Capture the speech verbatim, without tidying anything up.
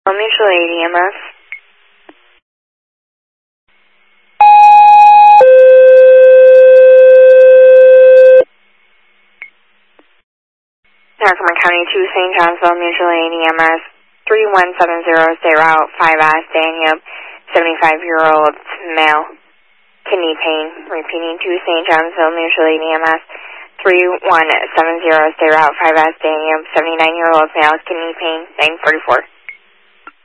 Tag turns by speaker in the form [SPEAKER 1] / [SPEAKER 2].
[SPEAKER 1] Mutual aid E M S. Narcomin County two, Saint Johnsville Mutual aid E M S. three one seven zero, state route five S, Danube, seventy-five-year-old male, kidney pain. Repeating to Saint Johnsville Mutual aid E M S. three one seven zero, state route five S, Danube, seventy-nine-year-old male, kidney pain, nine forty-four.